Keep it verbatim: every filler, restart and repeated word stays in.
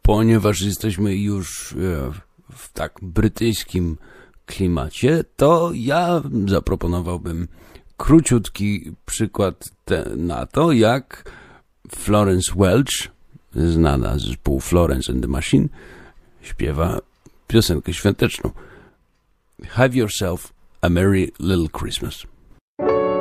ponieważ jesteśmy już w tak brytyjskim klimacie, to ja zaproponowałbym króciutki przykład te, na to, jak Florence Welch, znana z zespołu Florence and the Machine, śpiewa piosenkę świąteczną. Have yourself a merry little Christmas.